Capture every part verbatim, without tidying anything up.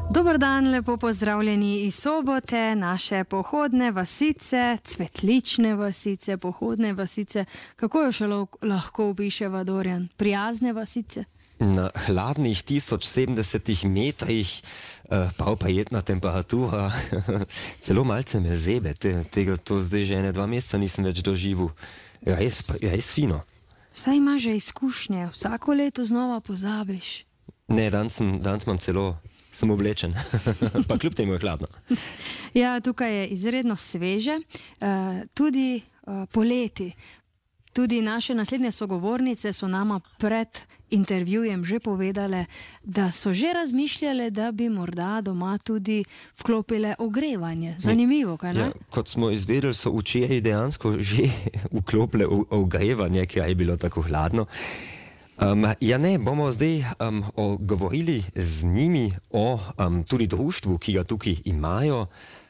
Dober dan, lepo pozdravljeni iz Sobote, naše pohodne vasice, cvetlične vasice, pohodne vasice. Kako jo še lahko opiševa, Dorjan? Prijazne vasice? Na hladnih tisoč sedemdesetih metrih, uh, polprijetna temperatura, celo malce me zebe, Te, tega to zdaj že ene dva meseca nisem več doživel. Res, res fino. Saj imaš že izkušnje, vsako leto znova pozabiš. Ne, danes imam celo... Sem oblečen, pa kljub temu je hladno. Ja, tukaj je izredno sveže, uh, tudi uh, poleti. Tudi naše naslednje sogovornice so nama pred intervjujem že povedale, da so že razmišljale, da bi morda doma tudi vklopile ogrevanje. Zanimivo, kaj ne? Ja, kot smo izvedeli, so včeraj dejansko že vklopile ogrevanje, ker je bilo tako hladno. Um, ja ne, bomo zdaj um, o, govorili z njimi o um, tudi društvu, ki ga tukaj imajo.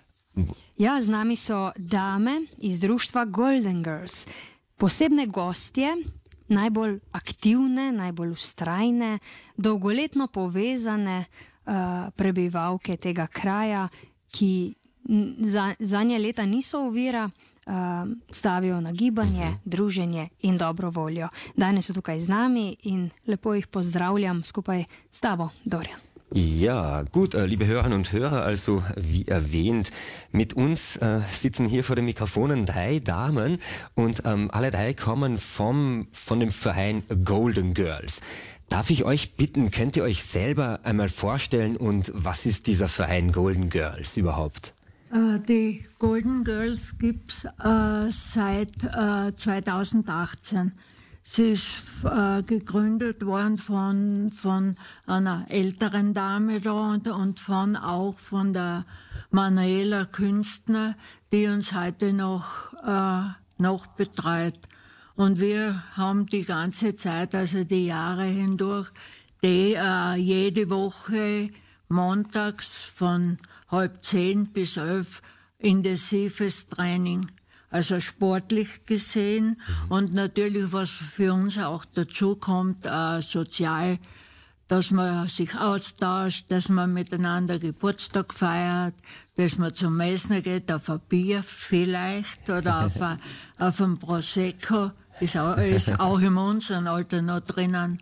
Ja, z nami so dame iz društva Golden Girls. Posebne gostje, najbolj aktivne, najbolj vztrajne, dolgoletno povezane uh, prebivalke tega kraja, ki za, zadnje leta niso ovira, Uh, stavijo na gibanje, uh-huh. druženje in dobro voljo. Danes so tukaj z nami in lepo jih pozdravljam skupaj s tabo, Dorjan. Ja, gut, äh, liebe Hörerinnen und Hörer, also wie erwähnt, mit uns äh, sitzen hier vor den Mikrofonen drei Damen und ähm, alle drei kommen vom, von dem Verein Golden Girls. Darf ich euch bitten, könnt ihr euch selber einmal vorstellen und was ist dieser Verein Golden Girls überhaupt? Die Golden Girls gibt es äh, seit äh, zweitausendachtzehn. Sie ist äh, gegründet worden von, von einer älteren Dame da und, und von, auch von der Manuela Künstner, die uns heute noch, äh, noch betreut. Und wir haben die ganze Zeit, also die Jahre hindurch, die äh, jede Woche montags von halb zehn bis elf intensives Training, also sportlich gesehen mhm. und natürlich, was für uns auch dazu kommt, äh, sozial, dass man sich austauscht, dass man miteinander Geburtstag feiert, dass man zum Messner geht, auf ein Bier vielleicht oder auf, ein, auf ein Prosecco, ist auch, ist auch in unserem Alter noch drinnen.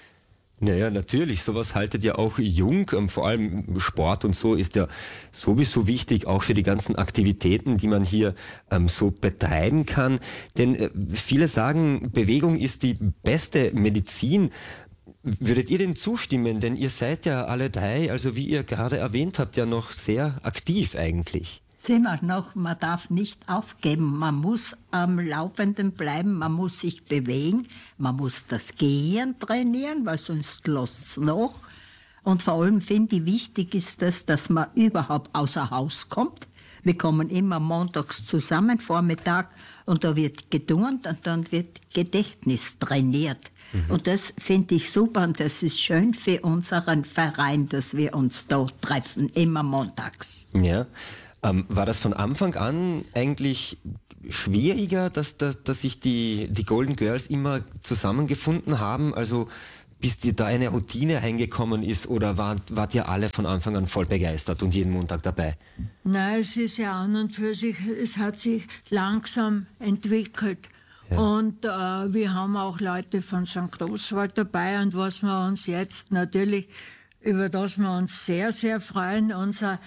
Naja, natürlich, sowas haltet ja auch jung, ähm, vor allem Sport und so ist ja sowieso wichtig, auch für die ganzen Aktivitäten, die man hier ähm, so betreiben kann. Denn äh, viele sagen, Bewegung ist die beste Medizin. Würdet ihr dem zustimmen? Denn ihr seid ja alle drei, also wie ihr gerade erwähnt habt, ja noch sehr aktiv eigentlich. Sehen wir noch, man darf nicht aufgeben, man muss am Laufenden bleiben, man muss sich bewegen, man muss das Gehen trainieren, weil sonst lässt es noch. Und vor allem finde ich wichtig ist das, dass man überhaupt außer Haus kommt. Wir kommen immer montags zusammen, Vormittag, und da wird geturnt und dann wird Gedächtnis trainiert. Mhm. Und das finde ich super und das ist schön für unseren Verein, dass wir uns da treffen, immer montags. Ja. Ähm, war das von Anfang an eigentlich schwieriger, dass, dass, dass sich die, die Golden Girls immer zusammengefunden haben? Also bis dir da eine Routine reingekommen ist oder wart, wart ihr alle von Anfang an voll begeistert und jeden Montag dabei? Nein, es ist ja an und für sich, es hat sich langsam entwickelt. Ja. Und äh, wir haben auch Leute von Sankt Oswald dabei und was wir uns jetzt natürlich, über das wir uns sehr, sehr freuen, unser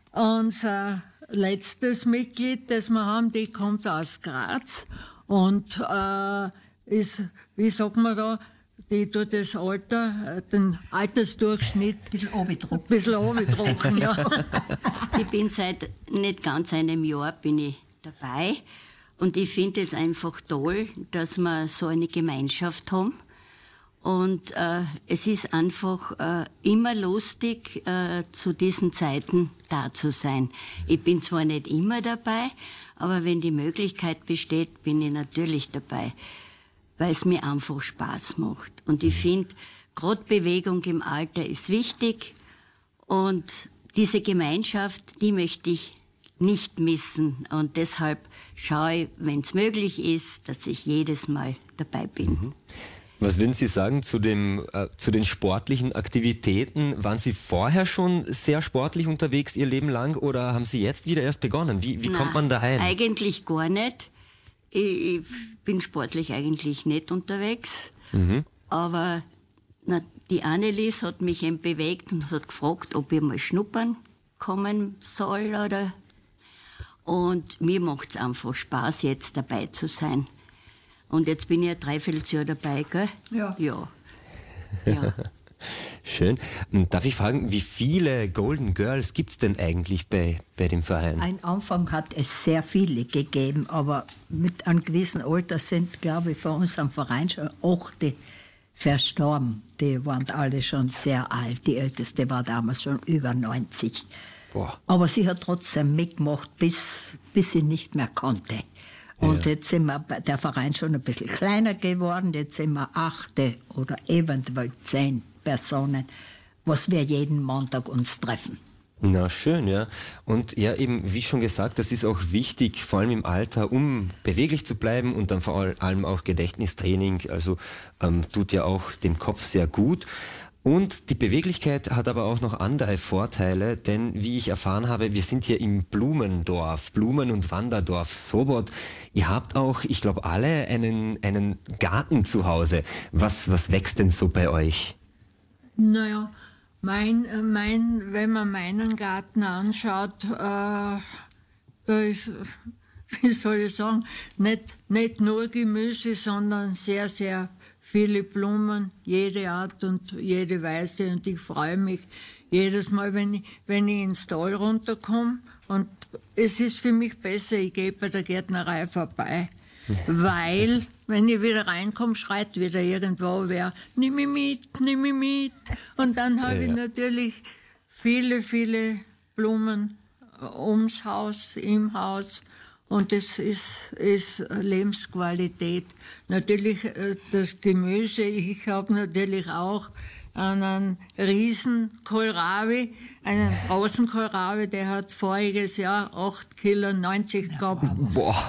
Unser letztes Mitglied, das wir haben, die kommt aus Graz und äh, ist, wie sagt man da, die tut das Alter, den Altersdurchschnitt ein bisschen runtergedrückt. Ein bisschen runtergedrückt, ja. Ich bin seit nicht ganz einem Jahr bin ich dabei und ich finde es einfach toll, dass wir so eine Gemeinschaft haben. Und äh, es ist einfach äh, immer lustig, äh, zu diesen Zeiten da zu sein. Ich bin zwar nicht immer dabei, aber wenn die Möglichkeit besteht, bin ich natürlich dabei, weil es mir einfach Spaß macht. Und ich finde, gerade Bewegung im Alter ist wichtig und diese Gemeinschaft, die möchte ich nicht missen. Und deshalb schaue ich, wenn es möglich ist, dass ich jedes Mal dabei bin. Mhm. Was würden Sie sagen zu, dem, äh, zu den sportlichen Aktivitäten? Waren Sie vorher schon sehr sportlich unterwegs Ihr Leben lang oder haben Sie jetzt wieder erst begonnen? Wie, wie Nein, kommt man daheim? Eigentlich gar nicht. Ich, ich bin sportlich eigentlich nicht unterwegs. Mhm. Aber na, die Annelies hat mich eben bewegt und hat gefragt, ob ich mal schnuppern kommen soll. Oder und mir macht es einfach Spaß, jetzt dabei zu sein. Und jetzt bin ich ein Dreivierteljahr dabei, gell? Ja. Ja. ja. Schön. Darf ich fragen, wie viele Golden Girls gibt es denn eigentlich bei, bei dem Verein? Am Anfang hat es sehr viele gegeben, aber mit einem gewissen Alter sind, glaube ich, von unserem Verein schon achte verstorben. Die waren alle schon sehr alt. Die älteste war damals schon über neunzig. Boah. Aber sie hat trotzdem mitgemacht, bis, bis sie nicht mehr konnte. Und ja. Jetzt sind wir bei der Verein schon ein bisschen kleiner geworden. Jetzt sind wir achte oder eventuell zehn Personen, was wir jeden Montag uns treffen. Na schön, ja. Und ja, eben, wie schon gesagt, das ist auch wichtig, vor allem im Alter, um beweglich zu bleiben und dann vor allem auch Gedächtnistraining. Also ähm, tut ja auch dem Kopf sehr gut. Und die Beweglichkeit hat aber auch noch andere Vorteile, denn wie ich erfahren habe, wir sind hier im Blumendorf, Blumen- und Wanderdorf Sobot. Ihr habt auch, ich glaube, alle einen, einen Garten zu Hause. Was, was wächst denn so bei euch? Naja, mein, mein, wenn man meinen Garten anschaut, äh, da ist, wie soll ich sagen, nicht, nicht nur Gemüse, sondern sehr, sehr viele Blumen, jede Art und jede Weise. Und ich freue mich jedes Mal, wenn ich, wenn ich ins Tal runterkomme. Und es ist für mich besser, ich gehe bei der Gärtnerei vorbei. Weil, wenn ich wieder reinkomme, schreit wieder irgendwo wer, nimm mich mit, nimm mich mit. Und dann habe ja, ich ja. natürlich viele, viele Blumen ums Haus, im Haus. Und das ist, ist Lebensqualität. Natürlich das Gemüse. Ich habe natürlich auch einen riesen Kohlrabi, einen großen Kohlrabi, der hat voriges Jahr acht Kilo neunzig gehabt. Boah.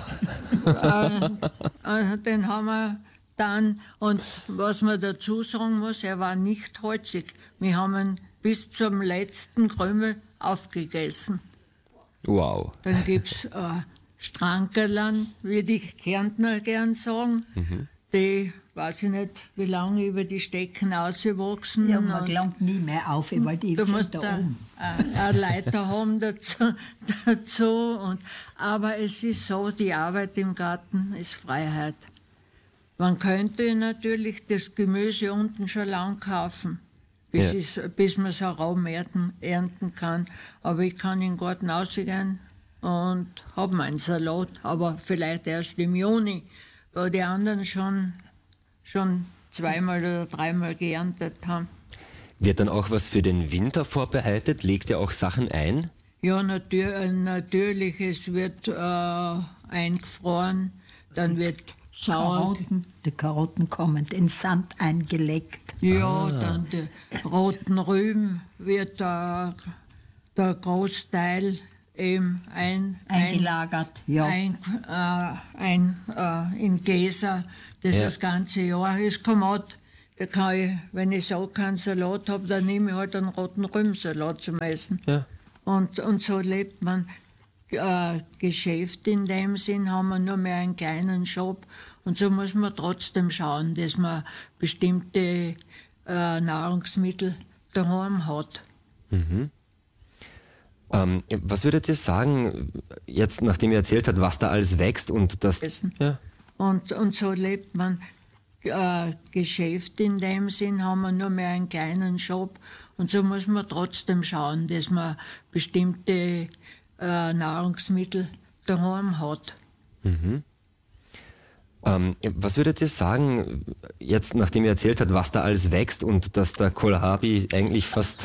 äh, den haben wir dann, und was man dazu sagen muss, er war nicht holzig. Wir haben ihn bis zum letzten Krümel aufgegessen. Wow. Dann gibt es äh, Strankerlern, wie die Kärntner gern sagen. Mhm. Die, weiß ich nicht, wie lange über die Stecken ausgewachsen. Ja, man gelangt nie mehr auf, weil die sind da oben. Eine Leiter haben dazu. dazu und, aber es ist so, die Arbeit im Garten ist Freiheit. Man könnte natürlich das Gemüse unten schon lang kaufen, bis, ja. es, bis man es herum ernten, ernten kann. Aber ich kann in den Garten rausgehen und habe meinen Salat, aber vielleicht erst im Juni, wo die anderen schon, schon zweimal oder dreimal geerntet haben. Wird dann auch was für den Winter vorbereitet? Legt ihr auch Sachen ein? Ja, natür natürlich. Es wird äh, eingefroren, dann wird Sauer. Karotten, die Karotten kommen in Sand eingelegt. Ja, ah. dann die roten Rüben wird äh, der Großteil eben ein, eingelagert, ein, ja. ein, äh, ein äh, in Gläser, das ja. das ganze Jahr ist. Kommt, da kann ich, wenn ich so keinen Salat habe, dann nehme ich halt einen roten Rübensalat zum Essen. Ja. Und, und so lebt man. Äh, Geschäft in dem Sinn haben wir nur mehr einen kleinen Shop. Und so muss man trotzdem schauen, dass man bestimmte äh, Nahrungsmittel daheim hat. Mhm. Ähm, was würdet ihr sagen, jetzt nachdem ihr erzählt habt, was da alles wächst und das... Ja. Und, und so lebt man. Äh, Geschäft in dem Sinn haben wir nur mehr einen kleinen Shop. Und so muss man trotzdem schauen, dass man bestimmte äh, Nahrungsmittel daheim hat. Mhm. Ähm, was würdet ihr sagen, jetzt nachdem ihr erzählt habt, was da alles wächst und dass der Kohlrabi eigentlich fast